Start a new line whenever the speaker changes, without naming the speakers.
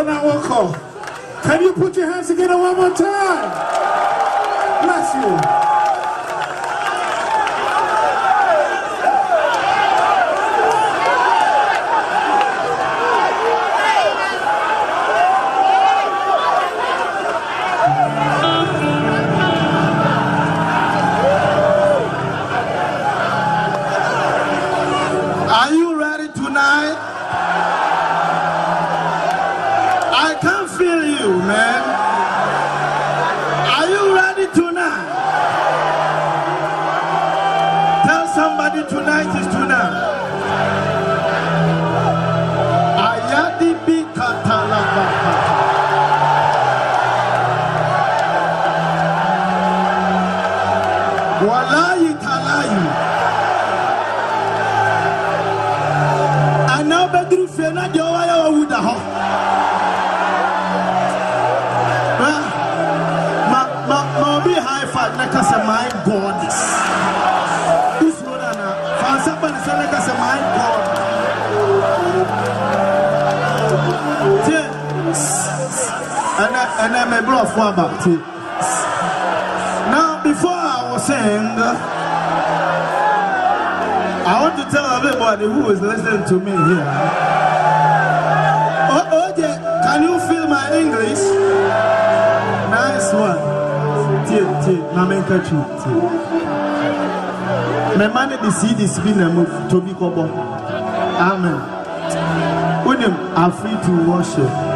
Can you put your hands together one more time? Bless you.
Are you ready tonight? I can feel you, man. Are you ready tonight? Tell somebody tonight is tonight. Ayadi bi katalabaka. Walayi talayi. Now bedroom fena jawaya wa wuda ho. Ma be high five na kasa my goddess. Usmona na fansa ban sa na kasa my god. And me bro for about it. Now before I was saying I want to tell everybody who is listening to me here. Oh, can you feel my English? Nice one. My man the seed is being moved to be kobo. Amen. When I'm free to worship.